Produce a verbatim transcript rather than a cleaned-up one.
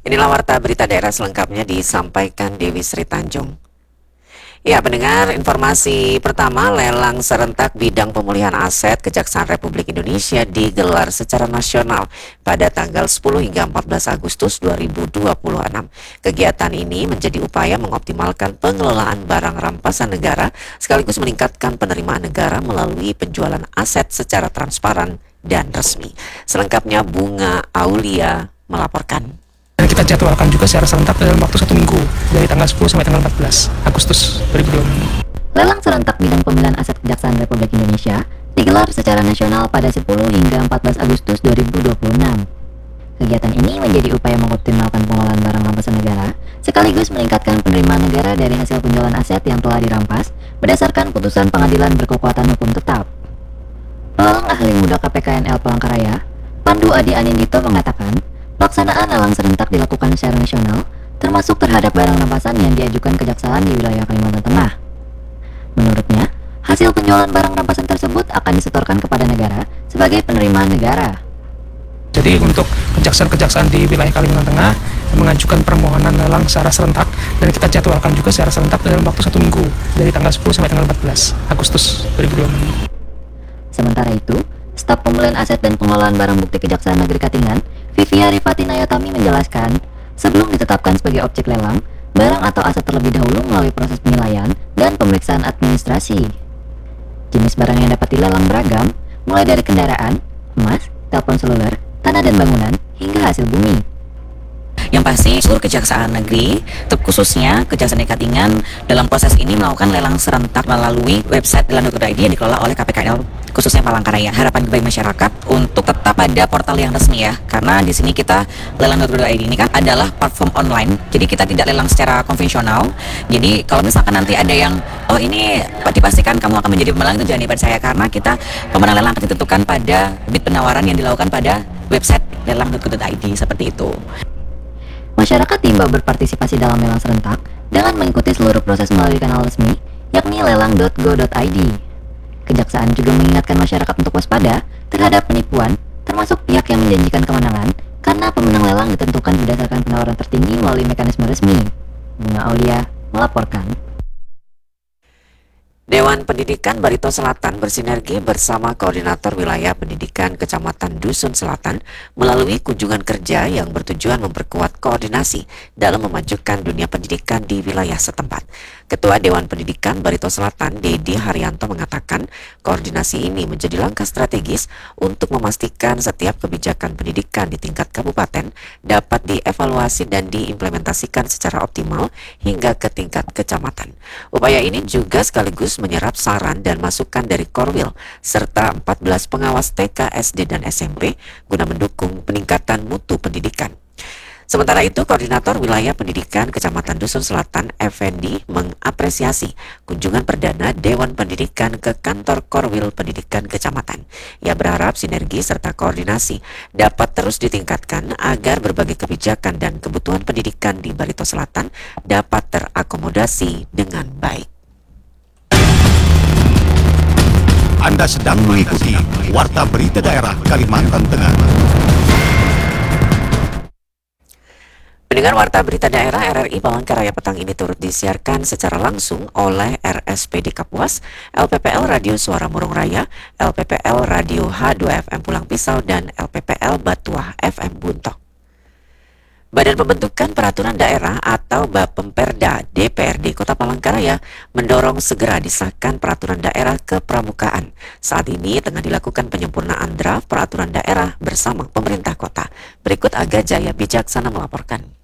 Inilah warta berita daerah selengkapnya disampaikan Dewi Sri Tanjung. Ya, pendengar, informasi pertama, lelang serentak bidang pemulihan aset Kejaksaan Republik Indonesia digelar secara nasional pada tanggal sepuluh hingga empat belas Agustus dua ribu dua puluh enam. Kegiatan ini menjadi upaya mengoptimalkan pengelolaan barang rampasan negara sekaligus meningkatkan penerimaan negara melalui penjualan aset secara transparan dan resmi. Selengkapnya Bunga Aulia melaporkan. Dan kita jadwalkan juga secara serentak dalam waktu satu minggu dari tanggal sepuluh sampai tanggal empat belas Agustus dua ribu dua puluh enam. Lelang serentak bidang pemilihan aset Kejaksaan Republik Indonesia digelar secara nasional pada sepuluh hingga empat belas Agustus dua ribu dua puluh enam. Kegiatan ini menjadi upaya mengoptimalkan pengelolaan barang rampasan negara sekaligus meningkatkan penerimaan negara dari hasil penjualan aset yang telah dirampas berdasarkan putusan pengadilan berkekuatan hukum tetap. Lelang ahli muda K P K N L Palangkaraya, Pandu Adi Anindito mengatakan, pelaksanaan lelang serentak dilakukan secara nasional, termasuk terhadap barang rampasan yang diajukan kejaksaan di wilayah Kalimantan Tengah. Menurutnya, hasil penjualan barang rampasan tersebut akan disetorkan kepada negara sebagai penerimaan negara. Jadi untuk kejaksaan-kejaksaan di wilayah Kalimantan Tengah mengajukan permohonan lelang secara serentak, dan kita jadwalkan juga secara serentak dalam waktu satu minggu dari tanggal sepuluh sampai tanggal empat belas Agustus dua ribu dua puluh enam. Sementara itu, Staf Pemulihan Aset dan Pengelolaan Barang Bukti Kejaksaan Negeri Katingan, Vivia Rifati Nayatami menjelaskan, sebelum ditetapkan sebagai objek lelang, barang atau aset terlebih dahulu melalui proses penilaian dan pemeriksaan administrasi. Jenis barang yang dapat dilelang beragam, mulai dari kendaraan, emas, telepon seluler, tanah dan bangunan, hingga hasil bumi. Yang pasti seluruh kejaksaan negeri, khususnya Kejaksaan Negeri Katingan, dalam proses ini melakukan lelang serentak melalui website lelang titik i d yang dikelola oleh K P K N L khususnya Palangkaraya. Harapan bagi masyarakat untuk tetap pada portal yang resmi ya, karena di sini kita lelang titik i d ini kan adalah platform online, jadi kita tidak lelang secara konvensional. Jadi kalau misalkan nanti ada yang oh ini dipastikan kamu akan menjadi pemenang, itu jangan dipercaya, karena kita pemenang lelang akan ditentukan pada bid penawaran yang dilakukan pada website lelang titik i d seperti itu. Masyarakat diimbau berpartisipasi dalam lelang serentak dengan mengikuti seluruh proses melalui kanal resmi, yakni lelang titik go titik i d. Kejaksaan juga mengingatkan masyarakat untuk waspada terhadap penipuan, termasuk pihak yang menjanjikan kemenangan, karena pemenang lelang ditentukan berdasarkan penawaran tertinggi melalui mekanisme resmi. Bunga Aulia melaporkan. Dewan Pendidikan Barito Selatan bersinergi bersama Koordinator Wilayah Pendidikan Kecamatan Dusun Selatan melalui kunjungan kerja yang bertujuan memperkuat koordinasi dalam memajukan dunia pendidikan di wilayah setempat. Ketua Dewan Pendidikan Barito Selatan, Dedi Haryanto, mengatakan koordinasi ini menjadi langkah strategis untuk memastikan setiap kebijakan pendidikan di tingkat kabupaten dapat dievaluasi dan diimplementasikan secara optimal hingga ke tingkat kecamatan. Upaya ini juga sekaligus menyerap saran dan masukan dari Korwil serta empat belas pengawas T K, S D, dan S M P guna mendukung peningkatan mutu pendidikan. Sementara itu, Koordinator Wilayah Pendidikan Kecamatan Dusun Selatan, Effendi, mengapresiasi kunjungan perdana Dewan Pendidikan ke kantor Korwil Pendidikan Kecamatan. Ia berharap sinergi serta koordinasi dapat terus ditingkatkan agar berbagai kebijakan dan kebutuhan pendidikan di Barito Selatan dapat terakomodasi dengan baik. Anda sedang mengikuti Warta Berita Daerah Kalimantan Tengah. Pendengar, Warta Berita Daerah R R I Palangkaraya petang ini turut disiarkan secara langsung oleh R S P D Kapuas, L P P L Radio Suara Murung Raya, L P P L Radio H dua F M Pulang Pisau, dan L P P L Batuah F M Buntok. Badan Pembentukan Peraturan Daerah atau Bapemperda D P R D Kota Palangkaraya mendorong segera disahkan peraturan daerah ke pramukaan. Saat ini tengah dilakukan penyempurnaan draft peraturan daerah bersama pemerintah kota. Berikut Aga Jaya Bijaksana melaporkan.